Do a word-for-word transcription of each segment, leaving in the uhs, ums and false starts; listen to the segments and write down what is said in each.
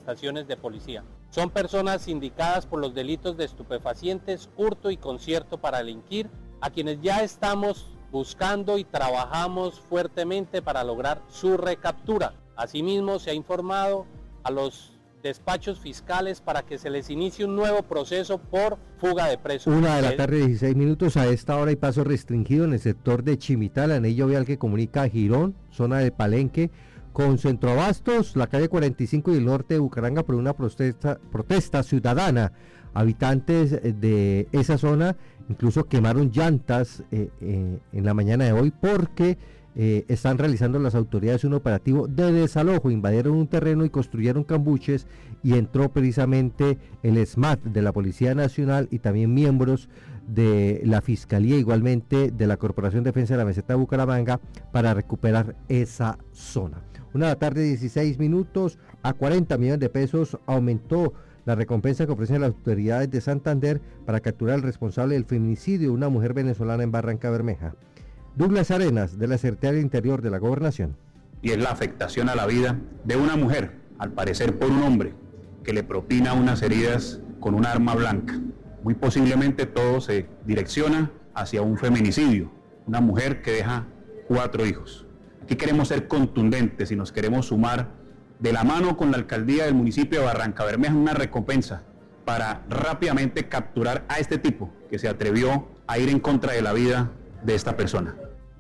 estaciones de policía. Son personas indicadas por los delitos de estupefacientes, hurto y concierto para delinquir, a quienes ya estamos buscando y trabajamos fuertemente para lograr su recaptura. Asimismo, se ha informado a los despachos fiscales para que se les inicie un nuevo proceso por fuga de presos. Una de la tarde, dieciséis minutos. A esta hora hay paso restringido en el sector de Chimital, anillo vial que comunica a Girón, zona de Palenque, con Centroabastos, la calle cuarenta y cinco y el norte de Bucaramanga por una protesta, protesta ciudadana. Habitantes de esa zona incluso quemaron llantas eh, eh, en la mañana de hoy porque Eh, están realizando las autoridades un operativo de desalojo. Invadieron un terreno y construyeron cambuches y entró precisamente el S M A T de la Policía Nacional y también miembros de la Fiscalía, igualmente de la Corporación de Defensa de la Meseta de Bucaramanga, para recuperar esa zona. Una de la tarde, dieciséis minutos, a cuarenta millones de pesos aumentó la recompensa que ofrecen las autoridades de Santander para capturar al responsable del feminicidio de una mujer venezolana en Barranca Bermeja. Douglas Arenas, de la Secretaría del Interior de la Gobernación. Y es la afectación a la vida de una mujer, al parecer por un hombre, que le propina unas heridas con un arma blanca. Muy posiblemente todo se direcciona hacia un feminicidio, una mujer que deja cuatro hijos. Aquí queremos ser contundentes y nos queremos sumar de la mano con la alcaldía del municipio de Barranca Bermeja una recompensa para rápidamente capturar a este tipo que se atrevió a ir en contra de la vida de esta persona.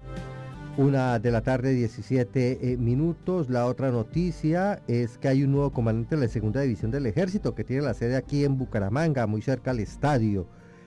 Una de la tarde, diecisiete eh, minutos. La otra noticia es que hay un nuevo comandante de la segunda división del ejército que tiene la sede aquí en Bucaramanga, muy cerca al estadio.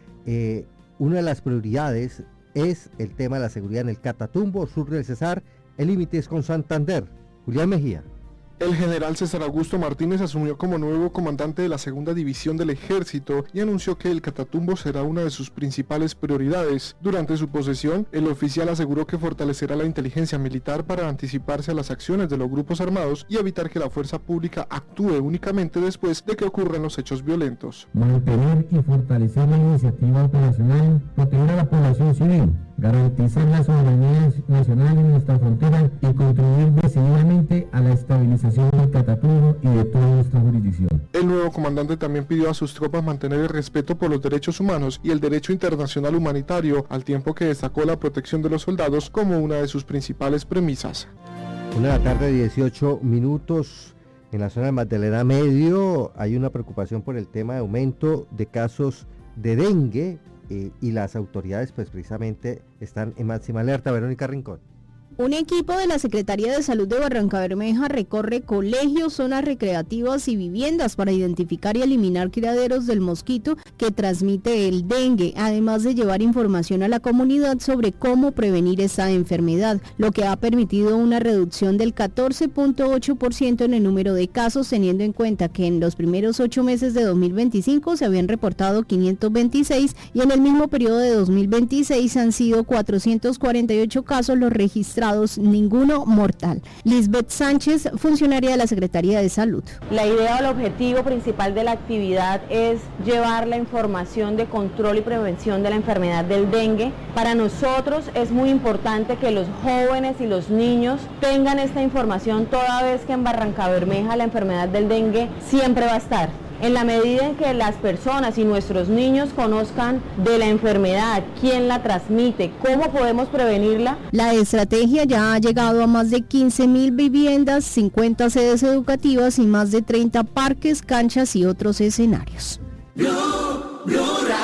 Eh, una de las prioridades es el tema de la seguridad en el Catatumbo, sur del Cesar. El límite es con Santander. Julián Mejía. El general César Augusto Martínez asumió como nuevo comandante de la segunda división del ejército y anunció que el Catatumbo será una de sus principales prioridades. Durante su posesión, el oficial aseguró que fortalecerá la inteligencia militar para anticiparse a las acciones de los grupos armados y evitar que la fuerza pública actúe únicamente después de que ocurran los hechos violentos. Mantener y fortalecer la iniciativa operacional, proteger a la población civil, garantizar la soberanía nacional en nuestra frontera y contribuir decididamente a la estabilización del Catatumbo y de toda nuestra jurisdicción. El nuevo comandante también pidió a sus tropas mantener el respeto por los derechos humanos y el derecho internacional humanitario, al tiempo que destacó la protección de los soldados como una de sus principales premisas. Una de la tarde, dieciocho minutos. En la zona de Magdalena Medio hay una preocupación por el tema de aumento de casos de dengue eh, y las autoridades pues precisamente están en máxima alerta. Verónica Rincón. Un equipo de la Secretaría de Salud de Barranca Bermeja recorre colegios, zonas recreativas y viviendas para identificar y eliminar criaderos del mosquito que transmite el dengue, además de llevar información a la comunidad sobre cómo prevenir esa enfermedad, lo que ha permitido una reducción del catorce punto ocho por ciento en el número de casos, teniendo en cuenta que en los primeros ocho meses de dos mil veinticinco se habían reportado quinientos veintiséis y en el mismo periodo de dos mil veintiséis han sido cuatrocientos cuarenta y ocho casos los registrados, ninguno mortal. Lisbeth Sánchez, funcionaria de la Secretaría de Salud. La idea o el objetivo principal de la actividad es llevar la información de control y prevención de la enfermedad del dengue. Para nosotros es muy importante que los jóvenes y los niños tengan esta información, toda vez que en Barranca Bermeja la enfermedad del dengue siempre va a estar. En la medida en que las personas y nuestros niños conozcan de la enfermedad, quién la transmite, cómo podemos prevenirla. La estrategia ya ha llegado a más de quince mil viviendas, cincuenta sedes educativas y más de treinta parques, canchas y otros escenarios. Blue, Blue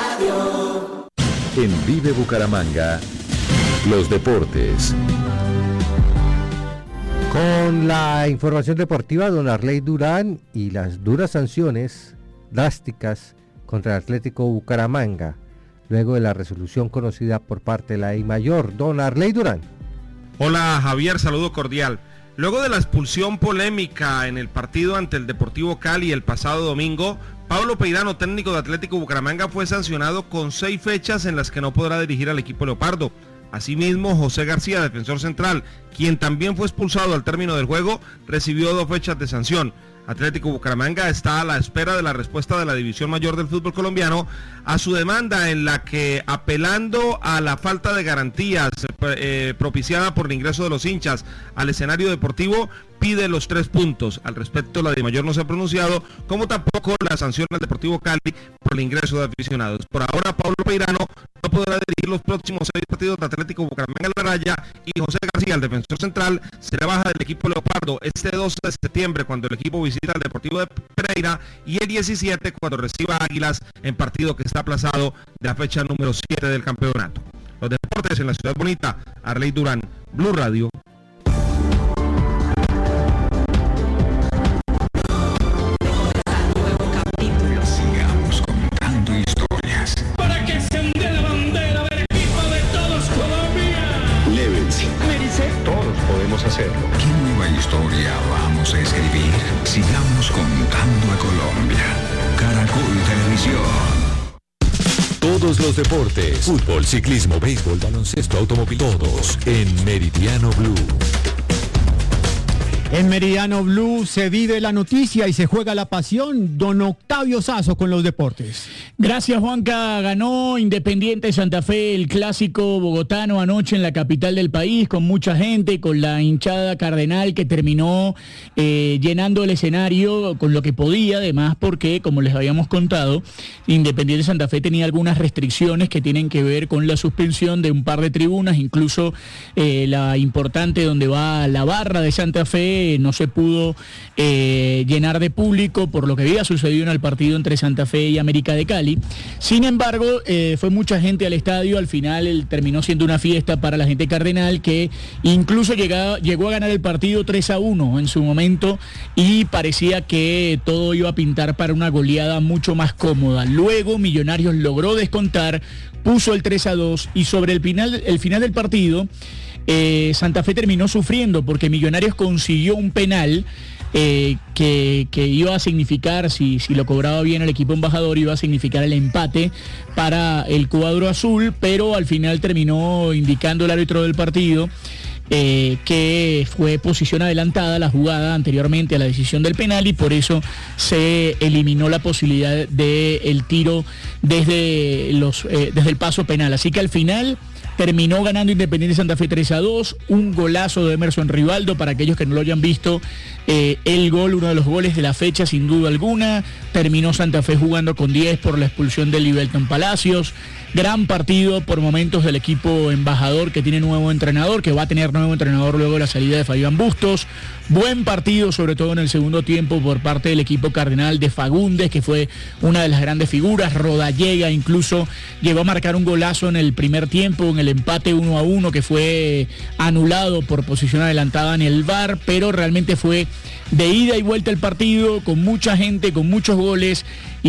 Radio. En Vive Bucaramanga, los deportes. Con la información deportiva, don Arley Durán y las duras sanciones drásticas contra el Atlético Bucaramanga, luego de la resolución conocida por parte de la I Mayor. Don Arley Durán. Hola Javier, saludo cordial. Luego de la expulsión polémica en el partido ante el Deportivo Cali el pasado domingo, Pablo Peirano, técnico de Atlético Bucaramanga, fue sancionado con seis fechas en las que no podrá dirigir al equipo leopardo. Asimismo, José García, defensor central, quien también fue expulsado al término del juego, recibió dos fechas de sanción. Atlético Bucaramanga está a la espera de la respuesta de la División Mayor del fútbol colombiano a su demanda, en la que, apelando a la falta de garantías eh, propiciada por el ingreso de los hinchas al escenario deportivo, pide los tres puntos. Al respecto, la DIMAYOR no se ha pronunciado, como tampoco la sanción al Deportivo Cali por el ingreso de aficionados. Por ahora, Pablo Peirano no podrá dirigir los próximos seis partidos de Atlético Bucaramanga La Raya, y José García, el defensor central, será baja del equipo Leopardo este doce de septiembre, cuando el equipo visita al Deportivo de Pereira, y el diecisiete cuando reciba a Águilas, en partido que está aplazado de la fecha número siete del campeonato. Los deportes en la ciudad bonita, Arley Durán, Blue Radio. Hacerlo. ¿Qué nueva historia vamos a escribir? Sigamos contando a Colombia. Caracol Televisión. Todos los deportes, fútbol, ciclismo, béisbol, baloncesto, automóvil, todos en Meridiano Blue. En Meridiano Blue se vive la noticia y se juega la pasión. Don Octavio Sazo con los deportes. Gracias, Juanca. Ganó Independiente Santa Fe el clásico bogotano anoche en la capital del país, con mucha gente, con la hinchada cardenal que terminó eh, llenando el escenario con lo que podía, además porque, como les habíamos contado, Independiente Santa Fe tenía algunas restricciones que tienen que ver con la suspensión de un par de tribunas, incluso eh, la importante donde va la barra de Santa Fe no se pudo eh, llenar de público por lo que había sucedido en el partido entre Santa Fe y América de Cali. Sin embargo, eh, fue mucha gente al estadio. Al final él terminó siendo una fiesta para la gente cardenal, que incluso llegaba, llegó a ganar el partido tres a uno en su momento, y parecía que todo iba a pintar para una goleada mucho más cómoda. Luego Millonarios logró descontar, puso el tres a dos, y sobre el final, el final del partido, Eh, Santa Fe terminó sufriendo porque Millonarios consiguió un penal eh, que, que iba a significar, si, si lo cobraba bien el equipo embajador, iba a significar el empate para el cuadro azul, pero al final terminó indicando el árbitro del partido Eh, que fue posición adelantada la jugada anteriormente a la decisión del penal, y por eso se eliminó la posibilidad del tiro desde, los, eh, desde el paso penal. Así que al final terminó ganando Independiente Santa Fe tres a dos, un golazo de Emerson Rivaldo. Para aquellos que no lo hayan visto, eh, el gol, uno de los goles de la fecha sin duda alguna. Terminó Santa Fe jugando con diez por la expulsión de Libelton Palacios. Gran partido por momentos del equipo embajador, que tiene nuevo entrenador, que va a tener nuevo entrenador luego de la salida de Fabián Bustos. Buen partido, sobre todo en el segundo tiempo, por parte del equipo cardenal de Fagundes, que fue una de las grandes figuras. Rodallega incluso llegó a marcar un golazo en el primer tiempo, en el empate uno a uno, que fue anulado por posición adelantada en el V A R, pero realmente fue de ida y vuelta el partido, con mucha gente, con muchos goles,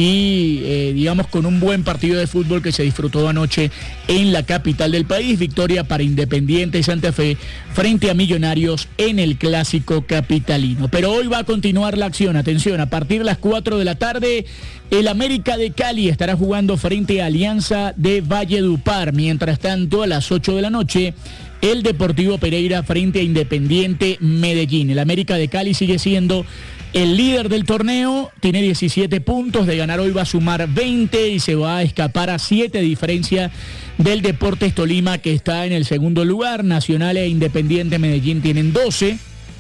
y eh, digamos con un buen partido de fútbol que se disfrutó anoche en la capital del país. Victoria para Independiente y Santa Fe frente a Millonarios en el clásico capitalino. Pero hoy va a continuar la acción. Atención, a partir de las cuatro de la tarde el América de Cali estará jugando frente a Alianza de Valledupar. Mientras tanto, a las ocho de la noche el Deportivo Pereira frente a Independiente Medellín. El América de Cali sigue siendo el líder del torneo, tiene diecisiete puntos, de ganar hoy va a sumar veinte y se va a escapar a siete de diferencia del Deportes Tolima, que está en el segundo lugar. Nacional e Independiente Medellín tienen doce.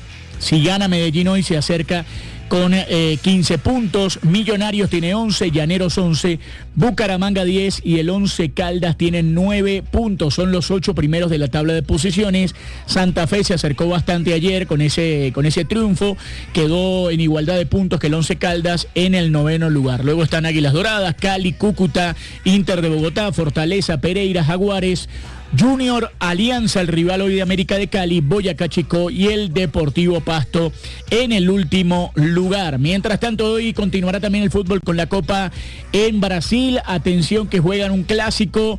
Si gana Medellín hoy se acerca con eh, quince puntos. Millonarios tiene once, Llaneros once, Bucaramanga diez y el Once Caldas tiene nueve puntos. Son los ocho primeros de la tabla de posiciones. Santa Fe se acercó bastante ayer con ese, con ese triunfo. Quedó en igualdad de puntos que el Once Caldas en el noveno lugar. Luego están Águilas Doradas, Cali, Cúcuta, Inter de Bogotá, Fortaleza, Pereira, Jaguares, Junior, Alianza, el rival hoy de América de Cali, Boyacá Chicó y el Deportivo Pasto en el último lugar. Mientras tanto, hoy continuará también el fútbol con la Copa en Brasil. Atención que juegan un clásico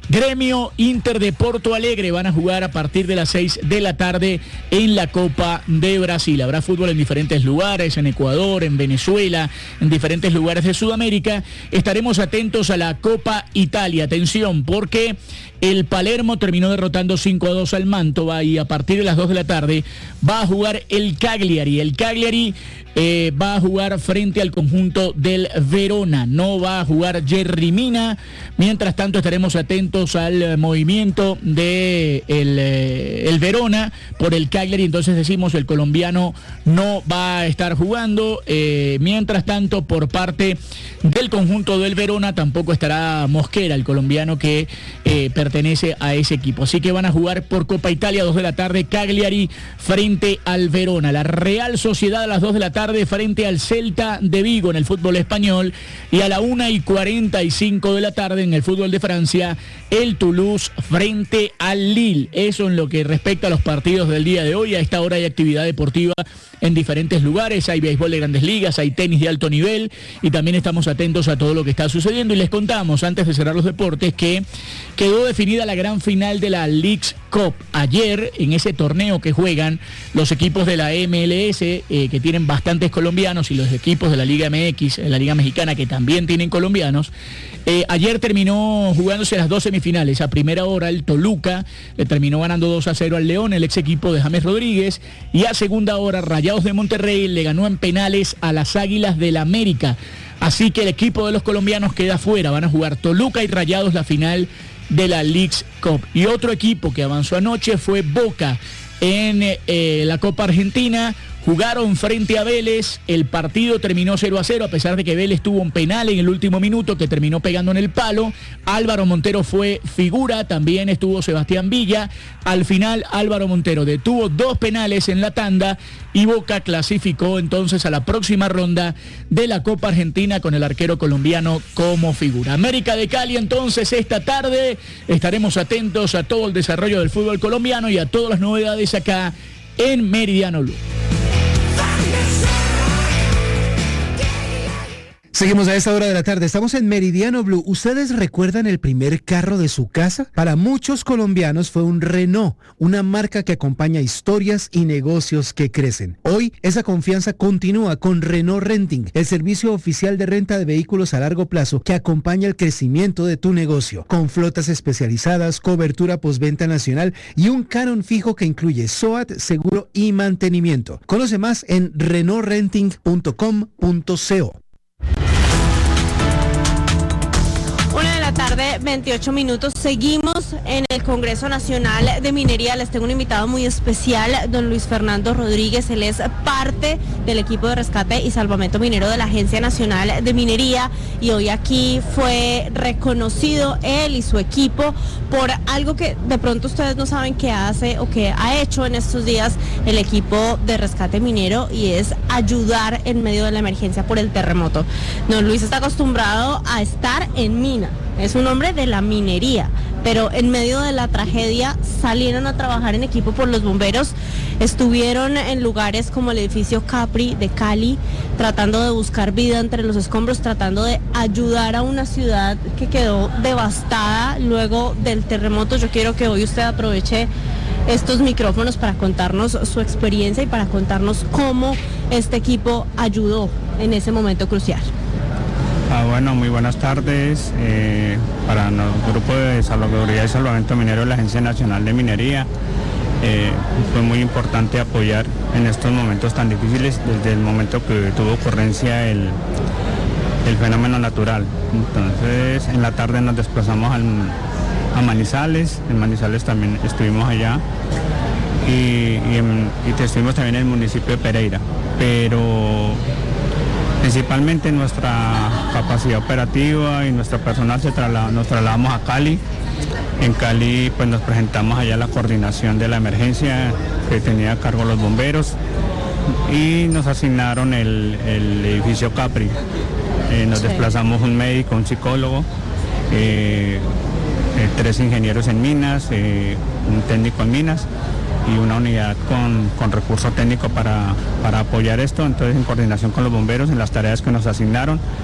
Gremio Inter de Porto Alegre van a jugar a partir de las seis de la tarde en la Copa de Brasil. Habrá fútbol en diferentes lugares, en Ecuador, en Venezuela, en diferentes lugares de Sudamérica. Estaremos atentos a la Copa Italia. Atención, porque el Palermo terminó derrotando cinco a dos al Mantova y a partir de las dos de la tarde va a jugar el Cagliari. El Cagliari eh, va a jugar frente al conjunto del Verona. No va a jugar Jerry Mina. Mientras tanto estaremos atentos al movimiento de el, eh, el Verona por el Cagliari. Entonces decimos el colombiano no va a estar jugando. Eh, mientras tanto, por parte del conjunto del Verona tampoco estará Mosquera, el colombiano que eh, pertenece a ese equipo. Así que van a jugar por Copa Italia, dos de la tarde, Cagliari frente al Verona. La Real Sociedad a las dos de la tarde frente al Celta de Vigo en el fútbol español. Y a la una y cuarenta y cinco de la tarde en el fútbol de Francia, el Toulouse frente al Lille. Eso en lo que respecta a los partidos del día de hoy. A esta hora hay actividad deportiva en diferentes lugares, hay béisbol de grandes ligas, hay tenis de alto nivel y también estamos atentos a todo lo que está sucediendo. Y les contamos, antes de cerrar los deportes, que quedó definida la gran final de la Leagues Cup. Ayer, en ese torneo que juegan los equipos de la M L S, eh, que tienen bastantes colombianos, y los equipos de la Liga M X, la Liga Mexicana, que también tienen colombianos, eh, ayer terminó jugándose las dos semifinales. A primera hora el Toluca le terminó ganando dos a cero al León, el ex equipo de James Rodríguez, y a segunda hora Rayados de Monterrey le ganó en penales a las Águilas del América. Así que el equipo de los colombianos queda fuera. Van a jugar Toluca y Rayados la final de la Leagues Cup. Y otro equipo que avanzó anoche fue Boca en eh, la Copa Argentina. Jugaron frente a Vélez, el partido terminó cero a cero, a pesar de que Vélez tuvo un penal en el último minuto que terminó pegando en el palo. Álvaro Montero fue figura, también estuvo Sebastián Villa. Al final Álvaro Montero detuvo dos penales en la tanda y Boca clasificó entonces a la próxima ronda de la Copa Argentina con el arquero colombiano como figura. América de Cali entonces esta tarde estaremos atentos a todo el desarrollo del fútbol colombiano y a todas las novedades acá en Meridiano Blue. Seguimos a esta hora de la tarde, estamos en Meridiano Blue. ¿Ustedes recuerdan el primer carro de su casa? Para muchos colombianos fue un Renault, una marca que acompaña historias y negocios que crecen. Hoy esa confianza continúa con Renault Renting, el servicio oficial de renta de vehículos a largo plazo que acompaña el crecimiento de tu negocio, con flotas especializadas, cobertura postventa nacional y un canon fijo que incluye SOAT, seguro y mantenimiento. Conoce más en renault renting punto com punto co. Tarde, veintiocho minutos. Seguimos en el Congreso Nacional de Minería. Les tengo un invitado muy especial, don Luis Fernando Rodríguez. Él es parte del equipo de rescate y salvamento minero de la Agencia Nacional de Minería y hoy aquí fue reconocido él y su equipo por algo que de pronto ustedes no saben qué hace o qué ha hecho en estos días el equipo de rescate minero, y es ayudar en medio de la emergencia por el terremoto. Don Luis está acostumbrado a estar en mina. Es un hombre de la minería, pero en medio de la tragedia salieron a trabajar en equipo por los bomberos, estuvieron en lugares como el edificio Capri de Cali, tratando de buscar vida entre los escombros, tratando de ayudar a una ciudad que quedó devastada luego del terremoto. Yo quiero que hoy usted aproveche estos micrófonos para contarnos su experiencia y para contarnos cómo este equipo ayudó en ese momento crucial. Ah, bueno, muy buenas tardes. Eh, para el Grupo de Salvaguardia y Salvamento Minero de la Agencia Nacional de Minería, eh, fue muy importante apoyar en estos momentos tan difíciles desde el momento que tuvo ocurrencia el, el fenómeno natural. Entonces, en la tarde nos desplazamos al, a Manizales. En Manizales también estuvimos allá y, y, en, y estuvimos también en el municipio de Pereira, pero principalmente nuestra capacidad operativa y nuestra personal se traslada, nos trasladamos a Cali. En Cali pues nos presentamos allá a la coordinación de la emergencia que tenía a cargo los bomberos y nos asignaron el, el edificio Capri. Eh, nos sí. desplazamos un médico, un psicólogo, eh, eh, tres ingenieros en minas, eh, un técnico en minas y una unidad con, con recurso técnico para, para apoyar esto. Entonces, en coordinación con los bomberos en las tareas que nos asignaron,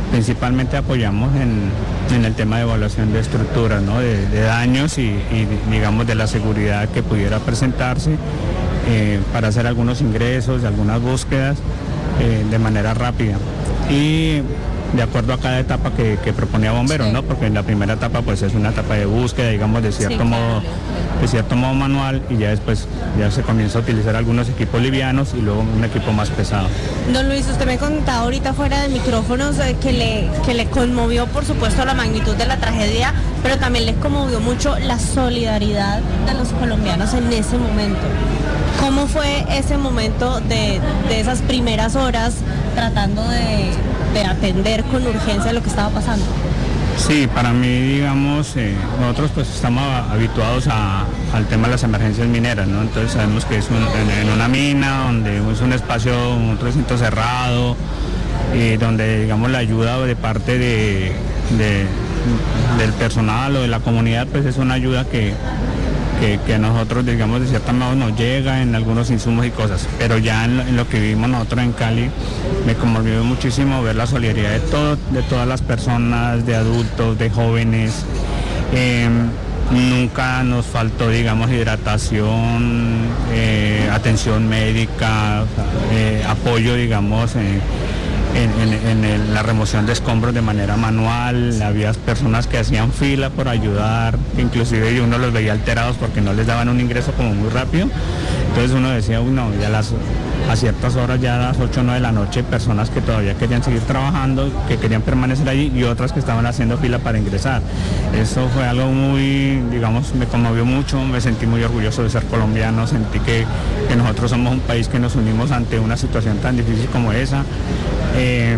principalmente apoyamos en, en el tema de evaluación de estructuras, ¿no? de, de daños y, y digamos de la seguridad que pudiera presentarse eh, para hacer algunos ingresos, algunas búsquedas eh, de manera rápida. Y de acuerdo a cada etapa que, que proponía Bomberos, sí. ¿no? Porque en la primera etapa pues es una etapa de búsqueda, digamos, de cierto sí, modo, claro. de cierto modo manual, y ya después ya se comienza a utilizar algunos equipos livianos y luego un equipo más pesado. Don Luis, usted me contaba ahorita fuera de micrófonos eh, que le, que le conmovió, por supuesto, la magnitud de la tragedia, pero también le conmovió mucho la solidaridad de los colombianos en ese momento. ¿Cómo fue ese momento de, de esas primeras horas tratando de, de atender con urgencia lo que estaba pasando? Sí, para mí, digamos, eh, nosotros pues estamos habituados a, al tema de las emergencias mineras, ¿no? Entonces sabemos que es un, en, en una mina, donde es un espacio, un recinto cerrado, y donde, digamos, la ayuda de parte de, de, del personal o de la comunidad, pues es una ayuda que... Que, que a nosotros, digamos, de cierta manera nos llega en algunos insumos y cosas, pero ya en lo, en lo que vivimos nosotros en Cali, me conmovió muchísimo ver la solidaridad de, todo, de todas las personas, de adultos, de jóvenes. Eh, nunca nos faltó, digamos, hidratación, eh, atención médica, eh, apoyo, digamos, eh, En, en, en el, la remoción de escombros de manera manual. Había personas que hacían fila por ayudar, inclusive uno los veía alterados porque no les daban un ingreso como muy rápido, entonces uno decía, uno, ya las, a ciertas horas, ya a las ocho o nueve de la noche, personas que todavía querían seguir trabajando, que querían permanecer allí, y otras que estaban haciendo fila para ingresar. Eso fue algo muy, digamos, me conmovió mucho, me sentí muy orgulloso de ser colombiano, sentí que, que nosotros somos un país que nos unimos ante una situación tan difícil como esa. Eh,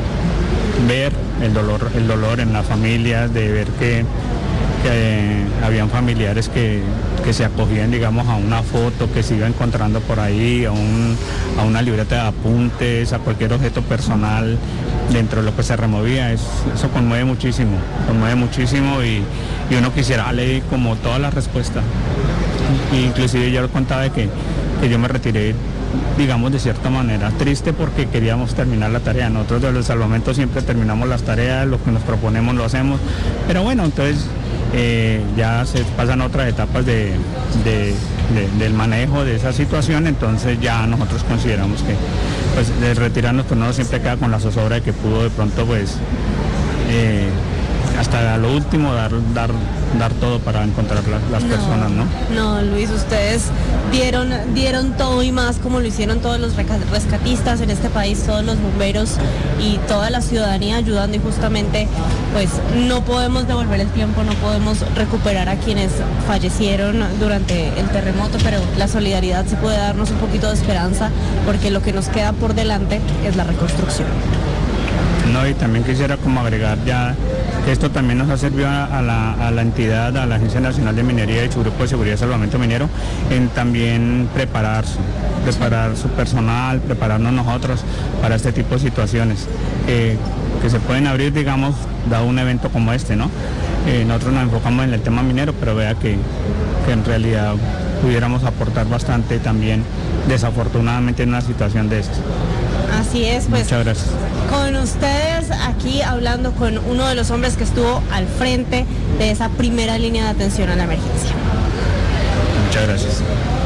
ver el dolor, el dolor en las familias, de ver que, que eh, habían familiares que, que se acogían, digamos, a una foto que se iba encontrando por ahí, a, un, a una libreta de apuntes, a cualquier objeto personal dentro de lo que se removía. Es, eso conmueve muchísimo, conmueve muchísimo y, y uno quisiera darle como toda la respuesta. Inclusive yo le contaba de que, que yo me retiré, digamos, de cierta manera triste, porque queríamos terminar la tarea. Nosotros de los salvamentos siempre terminamos las tareas, lo que nos proponemos lo hacemos, pero bueno, entonces eh, ya se pasan otras etapas de, de, de, del manejo de esa situación, entonces ya nosotros consideramos que pues de retirarnos, pues no siempre queda con la zozobra de que pudo de pronto pues eh, hasta lo último dar, dar, dar todo para encontrar la, las no, personas, ¿no? No, Luis, ustedes dieron, dieron todo y más, como lo hicieron todos los rescatistas en este país, todos los bomberos y toda la ciudadanía ayudando, y justamente pues no podemos devolver el tiempo, no podemos recuperar a quienes fallecieron durante el terremoto, pero la solidaridad sí puede darnos un poquito de esperanza, porque lo que nos queda por delante es la reconstrucción. No, y también quisiera como agregar ya que esto también nos ha servido a, a, la, a la entidad, a la Agencia Nacional de Minería y su Grupo de Seguridad y Salvamento Minero, en también prepararse, preparar su personal, prepararnos nosotros para este tipo de situaciones eh, que se pueden abrir, digamos, dado un evento como este, ¿no? Eh, nosotros nos enfocamos en el tema minero, pero vea que, que en realidad pudiéramos aportar bastante también, desafortunadamente, en una situación de estas. Así es, pues. Muchas gracias. Con ustedes aquí hablando con uno de los hombres que estuvo al frente de esa primera línea de atención a la emergencia. Muchas gracias.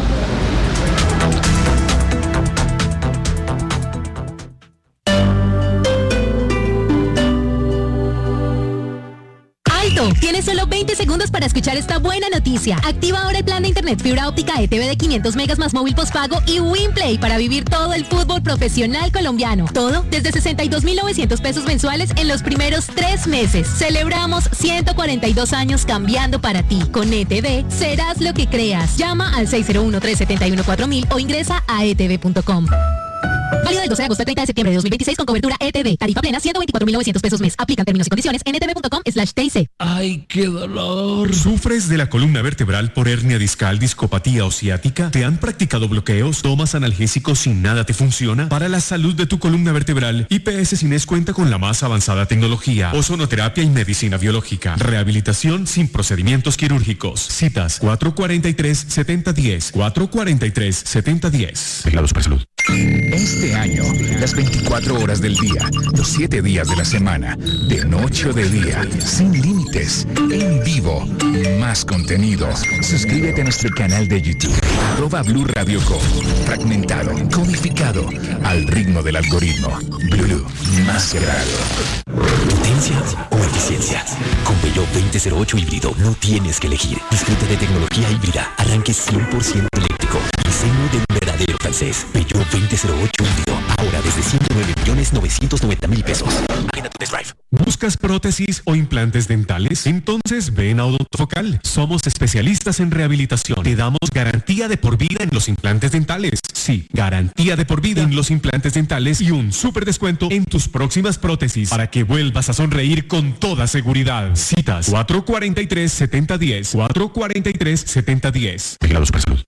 Tienes solo veinte segundos para escuchar esta buena noticia. Activa ahora el plan de internet fibra óptica E T V de quinientos megas más móvil postpago y WinPlay para vivir todo el fútbol profesional colombiano. Todo desde sesenta y dos mil novecientos pesos mensuales en los primeros tres meses. Celebramos ciento cuarenta y dos años cambiando para ti. Con E T V serás lo que creas. Llama al seis cero uno, tres siete uno, cuatro mil o ingresa a e t v punto com. Válido del doce de agosto al treinta de septiembre de dos mil veintiséis con cobertura E T V. Tarifa plena ciento veinticuatro mil novecientos pesos mes. Aplican términos y condiciones en e t v punto com slash t c. ¡Ay, qué dolor! ¿Sufres de la columna vertebral por hernia discal, discopatía o ciática? ¿Te han practicado bloqueos? ¿Tomas analgésicos sin nada te funciona? Para la salud de tu columna vertebral, I P S Cines cuenta con la más avanzada tecnología, ozonoterapia y medicina biológica. Rehabilitación sin procedimientos quirúrgicos. Citas cuatro cuatro tres, siete cero uno cero, cuatro cuatro tres, siete cero uno cero. Vigilados para salud. Este año, las veinticuatro horas del día, los siete días de la semana, de noche o de día, sin límites, en vivo, más contenido. Suscríbete a nuestro canal de YouTube, arroba Blue Radio Co. Fragmentado, codificado, al ritmo del algoritmo. Blue, más grado. ¿Potencia o eficiencia? Con Peugeot veinte cero ocho híbrido no tienes que elegir. Disfruta de tecnología híbrida, arranque cien por ciento eléctrico, diseño de un verdadero francés. Peugeot veinte cero ocho híbrido, ahora desde ciento nueve millones novecientos noventa mil pesos. Agenda tu test drive. ¿Buscas prótesis o implantes dentales? Entonces ven a Odontofocal. Somos especialistas en rehabilitación. Te damos garantía de por vida en los implantes dentales. Sí, garantía de por vida en los implantes dentales y un súper descuento en tus próximas prótesis para que vuelvas a sonreír con toda seguridad. Citas cuatro cuatro tres, siete cero uno cero, cuatro cuatro tres, siete cero uno cero. Vigilados por salud.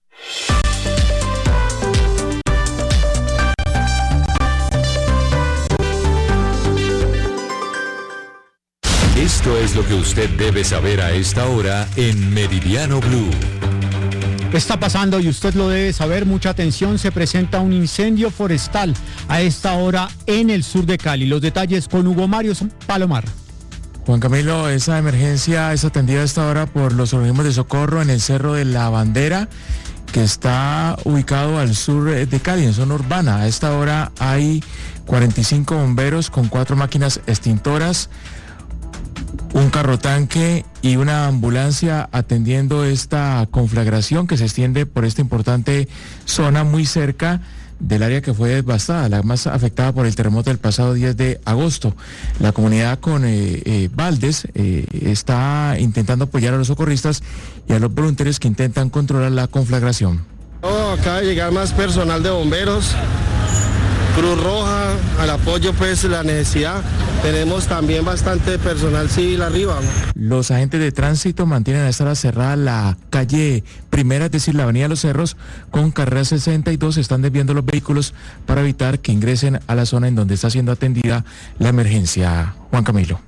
Esto es lo que usted debe saber a esta hora en Meridiano Blue. ¿Qué está pasando? Y usted lo debe saber, mucha atención, se presenta un incendio forestal a esta hora en el sur de Cali. Los detalles con Hugo Mario Palomar. Juan Camilo, esa emergencia es atendida a esta hora por los organismos de socorro en el Cerro de la Bandera, que está ubicado al sur de Cali, en zona urbana. A esta hora hay cuarenta y cinco bomberos con cuatro máquinas extintoras, un carro tanque y una ambulancia atendiendo esta conflagración que se extiende por esta importante zona muy cerca del área que fue devastada, la más afectada por el terremoto del pasado diez de agosto. La comunidad con eh, eh, Valdes eh, está intentando apoyar a los socorristas y a los voluntarios que intentan controlar la conflagración. Oh, acaba de llegar más personal de bomberos, Cruz Roja, al apoyo pues la necesidad. Tenemos también bastante personal civil arriba. Los agentes de tránsito mantienen a esta hora cerrada la calle Primera, es decir, la avenida Los Cerros, con carrera sesenta y dos. Están desviando los vehículos para evitar que ingresen a la zona en donde está siendo atendida la emergencia. Juan Camilo.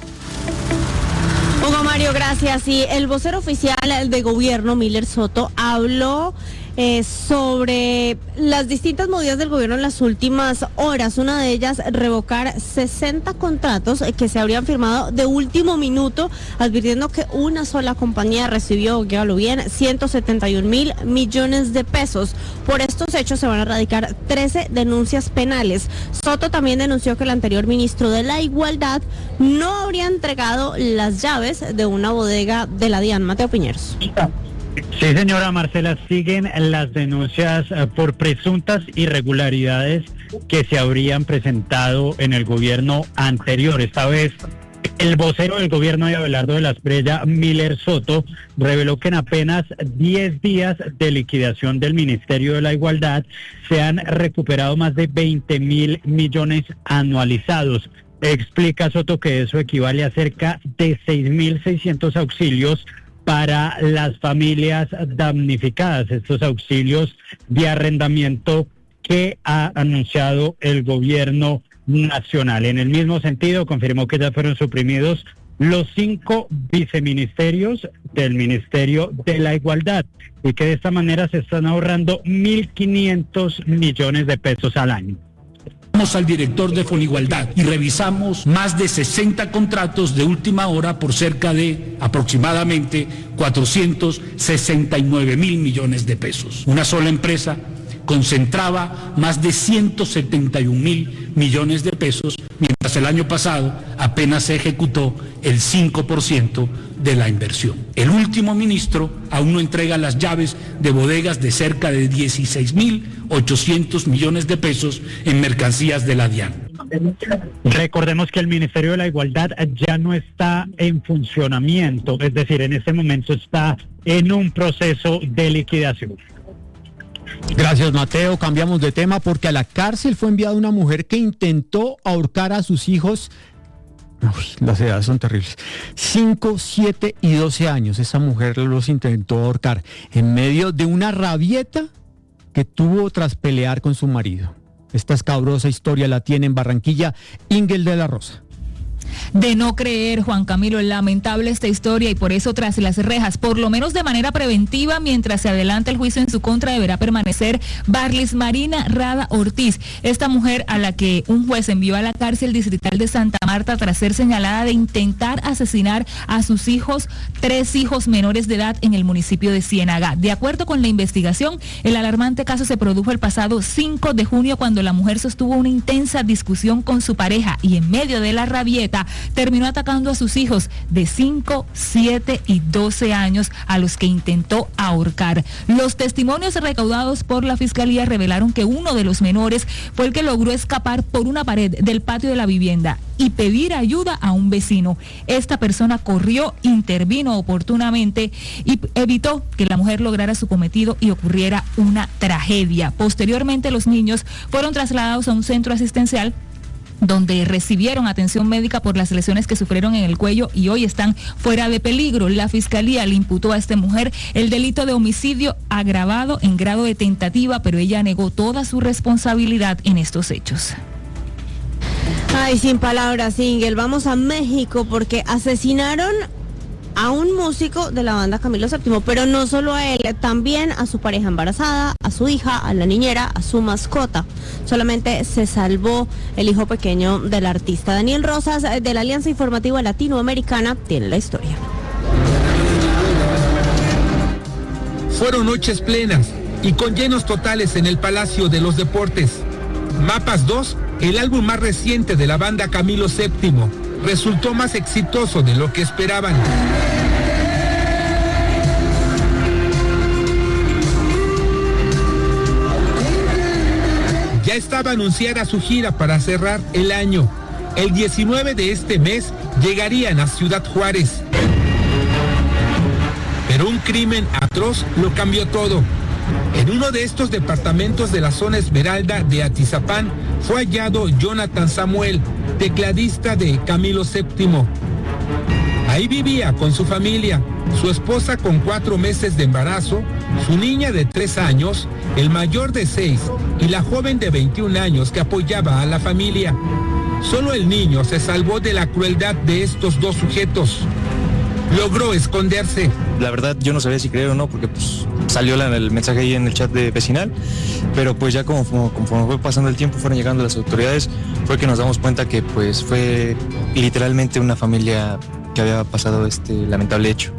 Hugo Mario, gracias. Y el vocero oficial de gobierno, Miller Soto, habló Eh, sobre las distintas movidas del gobierno en las últimas horas. Una de ellas, revocar sesenta contratos que se habrían firmado de último minuto, advirtiendo que una sola compañía recibió, quédalo bien, ciento setenta y un mil millones de pesos. Por estos hechos se van a radicar trece denuncias penales. Soto también denunció que el anterior ministro de la Igualdad no habría entregado las llaves de una bodega de la DIAN. Mateo Piñeros. Sí, señora Marcela, siguen las denuncias eh, por presuntas irregularidades que se habrían presentado en el gobierno anterior. Esta vez, el vocero del gobierno de Abelardo de la Espriella, Miller Soto, reveló que en apenas diez días de liquidación del Ministerio de la Igualdad se han recuperado más de veinte mil millones anualizados. Explica Soto que eso equivale a cerca de seis mil seiscientos auxilios para las familias damnificadas, estos auxilios de arrendamiento que ha anunciado el gobierno nacional. En el mismo sentido, confirmó que ya fueron suprimidos los cinco viceministerios del Ministerio de la Igualdad y que de esta manera se están ahorrando mil quinientos millones de pesos al año. Al director de Fonigualdad y revisamos más de sesenta contratos de última hora por cerca de aproximadamente cuatrocientos sesenta y nueve mil millones de pesos. Una sola empresa concentraba más de ciento setenta y un mil millones de pesos, mientras el año pasado apenas se ejecutó el cinco por ciento de la inversión. El último ministro aún no entrega las llaves de bodegas de cerca de dieciséis mil ochocientos millones de pesos en mercancías de la DIAN. Recordemos que el Ministerio de la Igualdad ya no está en funcionamiento, es decir, en este momento está en un proceso de liquidación. Gracias, Mateo. Cambiamos de tema porque a la cárcel fue enviada una mujer que intentó ahorcar a sus hijos. Uy, las edades son terribles. cinco, siete y doce años. Esa mujer los intentó ahorcar en medio de una rabieta que tuvo tras pelear con su marido. Esta escabrosa historia la tiene en Barranquilla Ingel de la Rosa. de no creer, Juan Camilo. Lamentable esta historia y por eso tras las rejas, por lo menos de manera preventiva, mientras se adelanta el juicio en su contra, deberá permanecer Barlis Marina Rada Ortiz, esta mujer a la que un juez envió a la cárcel distrital de Santa Marta tras ser señalada de intentar asesinar a sus hijos, tres hijos menores de edad en el municipio de Ciénaga. De acuerdo con la investigación, el alarmante caso se produjo el pasado cinco de junio cuando la mujer sostuvo una intensa discusión con su pareja y en medio de la rabieta terminó atacando a sus hijos de cinco, siete y doce años a los que intentó ahorcar. Los testimonios recaudados por la fiscalía revelaron que uno de los menores fue el que logró escapar por una pared del patio de la vivienda y pedir ayuda a un vecino. Esta persona corrió, intervino oportunamente y evitó que la mujer lograra su cometido y ocurriera una tragedia. Posteriormente, los niños fueron trasladados a un centro asistencial donde recibieron atención médica por las lesiones que sufrieron en el cuello y hoy están fuera de peligro. La fiscalía le imputó a esta mujer el delito de homicidio agravado en grado de tentativa, pero ella negó toda su responsabilidad en estos hechos. Ay, sin palabras, Ingel. Vamos a México porque asesinaron a un músico de la banda Camilo séptimo, pero no solo a él, también a su pareja embarazada, a su hija, a la niñera, a su mascota. Solamente se salvó el hijo pequeño del artista. Daniel Rosas, de la Alianza Informativa Latinoamericana, tiene la historia. Fueron noches plenas y con llenos totales en el Palacio de los Deportes. Mapas dos, el álbum más reciente de la banda Camilo séptimo, resultó más exitoso de lo que esperaban. Ya estaba anunciada su gira para cerrar el año. El diecinueve de este mes llegarían a Ciudad Juárez. Pero un crimen atroz lo cambió todo. En uno de estos departamentos de la zona Esmeralda de Atizapán fue hallado Jonathan Samuel, tecladista de Camilo séptimo. Ahí vivía con su familia, su esposa con cuatro meses de embarazo, su niña de tres años, el mayor de seis y la joven de veintiún años que apoyaba a la familia. Solo el niño se salvó de la crueldad de estos dos sujetos. Logró esconderse. La verdad yo no sabía si creer o no porque pues salió la, el mensaje ahí en el chat de vecinal, pero pues ya como, como, como fue pasando el tiempo, fueron llegando las autoridades, fue que nos damos cuenta que pues fue literalmente una familia que había pasado este lamentable hecho.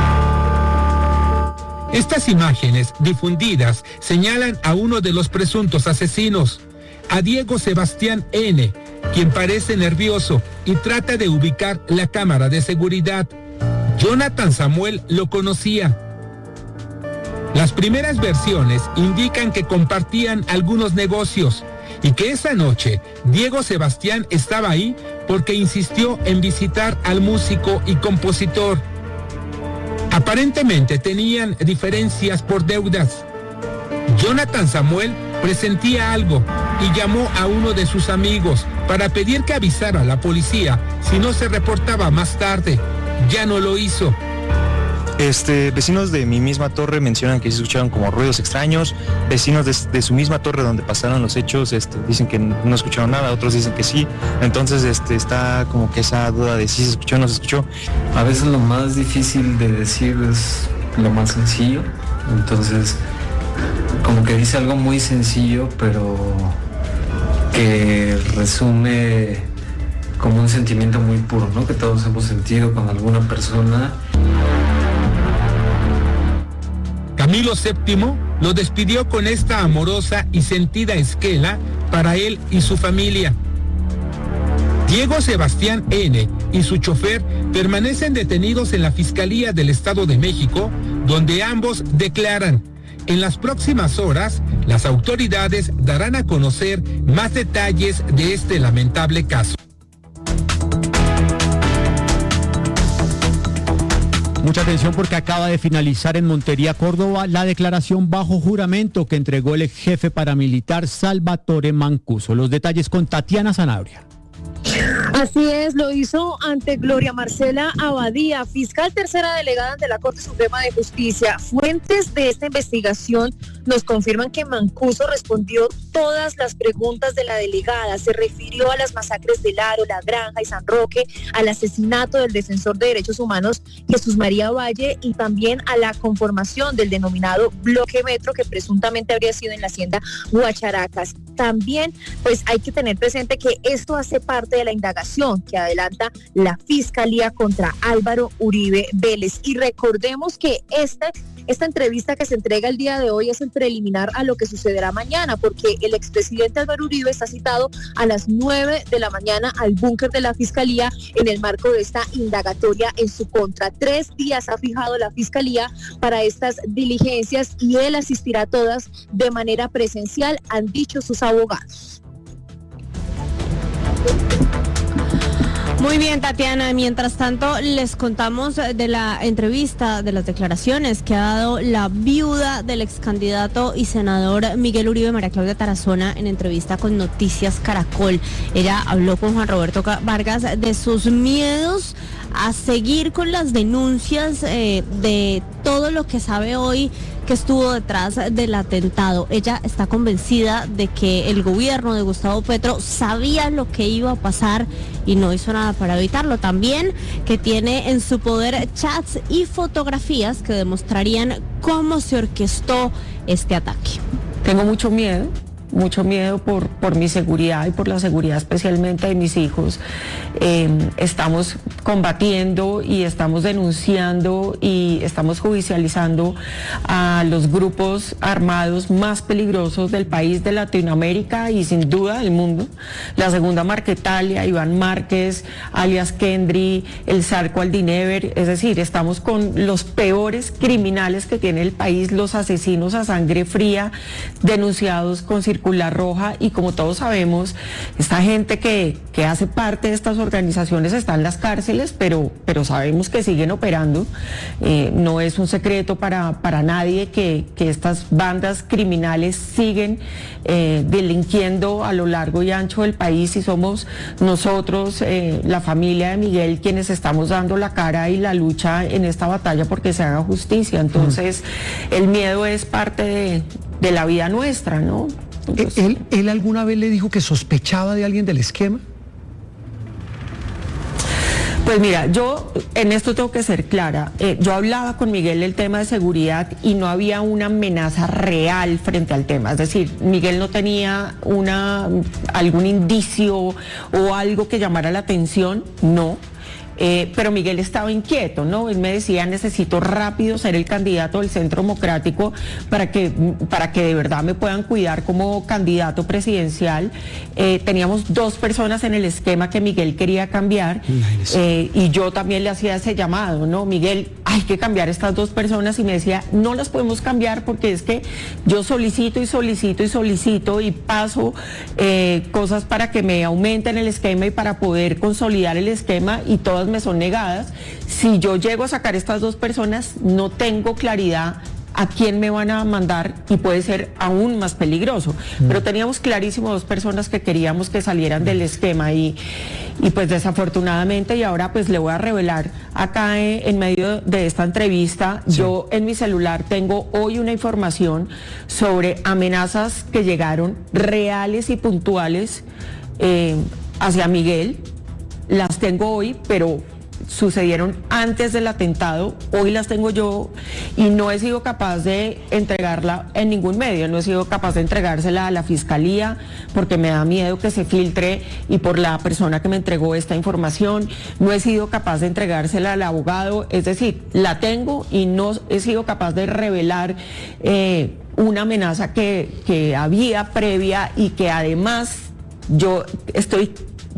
Estas imágenes difundidas señalan a uno de los presuntos asesinos, a Diego Sebastián N., quien parece nervioso y trata de ubicar la cámara de seguridad. Jonathan Samuel lo conocía. Las primeras versiones indican que compartían algunos negocios y que esa noche Diego Sebastián estaba ahí porque insistió en visitar al músico y compositor. Aparentemente tenían diferencias por deudas. Jonathan Samuel presentía algo y llamó a uno de sus amigos para pedir que avisara a la policía si no se reportaba más tarde. Ya no lo hizo. Este, vecinos de mi misma torre mencionan que se escucharon como ruidos extraños. Vecinos de, de su misma torre donde pasaron los hechos este, dicen que no escucharon nada, otros dicen que sí. Entonces este, está como que esa duda de si se escuchó o no se escuchó. A veces lo más difícil de decir es lo más sencillo. Entonces, como que dice algo muy sencillo, pero que resume como un sentimiento muy puro, ¿no? Que todos hemos sentido con alguna persona. Camilo séptimo lo despidió con esta amorosa y sentida esquela para él y su familia. Diego Sebastián N. y su chofer permanecen detenidos en la Fiscalía del Estado de México, donde ambos declaran. En las próximas horas, las autoridades darán a conocer más detalles de este lamentable caso. Mucha atención porque acaba de finalizar en Montería, Córdoba, la declaración bajo juramento que entregó el ex jefe paramilitar Salvatore Mancuso. Los detalles con Tatiana Sanabria. Así es, lo hizo ante Gloria Marcela Abadía, fiscal tercera delegada ante la Corte Suprema de Justicia. Fuentes de esta investigación nos confirman que Mancuso respondió todas las preguntas de la delegada. Se refirió a las masacres de Laro, La Granja y San Roque, al asesinato del defensor de derechos humanos Jesús María Valle y también a la conformación del denominado Bloque Metro que presuntamente habría sido en la hacienda Guacharacas. También, pues hay que tener presente que esto hace parte de la indagación que adelanta la Fiscalía contra Álvaro Uribe Vélez. Y recordemos que esta, esta entrevista que se entrega el día de hoy es el preliminar a lo que sucederá mañana, porque el expresidente Álvaro Uribe está citado a las nueve de la mañana al búnker de la Fiscalía en el marco de esta indagatoria en su contra. Tres días ha fijado la Fiscalía para estas diligencias y él asistirá a todas de manera presencial, han dicho sus abogados. Muy bien, Tatiana. Mientras tanto, les contamos de la entrevista, de las declaraciones que ha dado la viuda del ex candidato y senador Miguel Uribe, María Claudia Tarazona, en entrevista con Noticias Caracol. Ella habló con Juan Roberto Vargas de sus miedos a seguir con las denuncias eh, de todo lo que sabe hoy que estuvo detrás del atentado. Ella está convencida de que el gobierno de Gustavo Petro sabía lo que iba a pasar y no hizo nada para evitarlo. También que tiene en su poder chats y fotografías que demostrarían cómo se orquestó este ataque. Tengo mucho miedo. mucho miedo por, por mi seguridad y por la seguridad especialmente de mis hijos. Eh, estamos combatiendo y estamos denunciando y estamos judicializando a los grupos armados más peligrosos del país, de Latinoamérica y sin duda del mundo. La Segunda Marquetalia, Iván Márquez, alias Kendry, el Zarco Aldinever, es decir, estamos con los peores criminales que tiene el país, los asesinos a sangre fría, denunciados con circular roja, y como todos sabemos, esta gente que, que hace parte de estas organizaciones está en las cárceles, pero, pero sabemos que siguen operando. Eh, no es un secreto para, para nadie que, que estas bandas criminales siguen eh, delinquiendo a lo largo y ancho del país, y somos nosotros, eh, la familia de Miguel, quienes estamos dando la cara y la lucha en esta batalla porque se haga justicia. Entonces, mm. el miedo es parte de, de la vida nuestra, ¿no? Entonces, ¿Él, ¿Él alguna vez le dijo que sospechaba de alguien del esquema? Pues mira, yo en esto tengo que ser clara. Eh, yo hablaba con Miguel del tema de seguridad y no había una amenaza real frente al tema. Es decir, Miguel no tenía una, algún indicio o algo que llamara la atención, no. Eh, pero Miguel estaba inquieto, ¿no? Él me decía, necesito rápido ser el candidato del Centro Democrático para que, para que de verdad me puedan cuidar como candidato presidencial. Eh, teníamos dos personas en el esquema que Miguel quería cambiar, eh, y yo también le hacía ese llamado, ¿no? Miguel, hay que cambiar estas dos personas, y me decía, no las podemos cambiar porque es que yo solicito y solicito y solicito y paso eh, cosas para que me aumenten el esquema y para poder consolidar el esquema, y todas me son negadas. Si yo llego a sacar estas dos personas, no tengo claridad a quién me van a mandar y puede ser aún más peligroso. Mm. Pero teníamos clarísimo dos personas que queríamos que salieran del esquema, y, y pues desafortunadamente, y ahora pues le voy a revelar acá en, en medio de esta entrevista, sí. Yo en mi celular tengo hoy una información sobre amenazas que llegaron reales y puntuales eh, hacia Miguel. Las tengo hoy, pero sucedieron antes del atentado. Hoy las tengo yo y no he sido capaz de entregarla en ningún medio. No he sido capaz de entregársela a la Fiscalía porque me da miedo que se filtre, y por la persona que me entregó esta información. No he sido capaz de entregársela al abogado. Es decir, la tengo y no he sido capaz de revelar eh, una amenaza que, que había previa, y que además yo estoy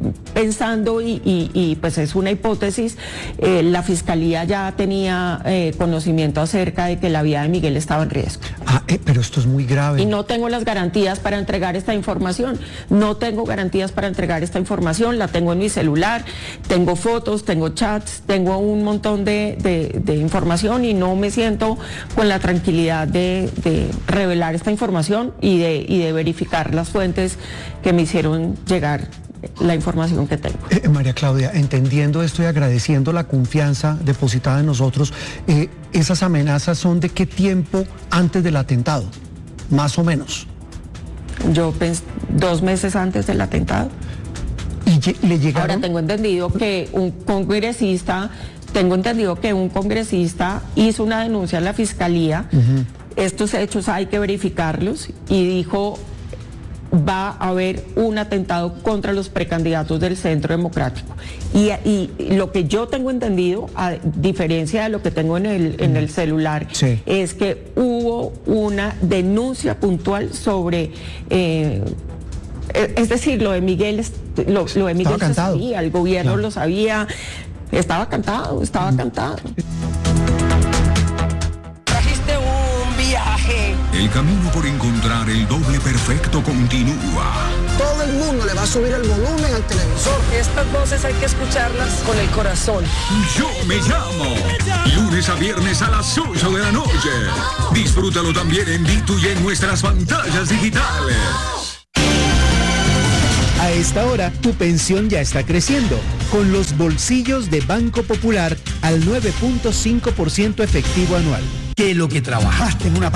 pensando y, y, y pues es una hipótesis. Eh, la Fiscalía ya tenía eh, conocimiento acerca de que la vida de Miguel estaba en riesgo. Ah, eh, pero esto es muy grave. Y no tengo las garantías para entregar esta información. No tengo garantías para entregar esta información. La tengo en mi celular, tengo fotos, tengo chats, tengo un montón de, de, de información, y no me siento con la tranquilidad de, de revelar esta información y de, y de verificar las fuentes que me hicieron llegar la información que tengo. Eh, María Claudia, entendiendo esto y agradeciendo la confianza depositada en nosotros, eh, ¿esas amenazas son de qué tiempo antes del atentado? Más o menos. Yo pensé dos meses antes del atentado. ¿Y le llegaron? Ahora tengo entendido que un congresista, tengo entendido que un congresista hizo una denuncia a la fiscalía. Uh-huh. Estos hechos hay que verificarlos y dijo, va a haber un atentado contra los precandidatos del Centro Democrático. Y, y lo que yo tengo entendido, a diferencia de lo que tengo en el, en el celular, sí, es que hubo una denuncia puntual sobre... Eh, es decir, lo de Miguel, lo, lo de Miguel se sabía, el gobierno claro. lo sabía, estaba cantado, estaba mm. cantado. El camino por encontrar el doble perfecto continúa. Todo el mundo le va a subir el volumen al televisor. Estas voces hay que escucharlas con el corazón. Yo me llamo. Lunes a viernes a las ocho de la noche. Disfrútalo también en D two y en nuestras pantallas digitales. A esta hora, tu pensión ya está creciendo, con los bolsillos de Banco Popular al nueve punto cinco por ciento efectivo anual. Que lo que trabajaste en una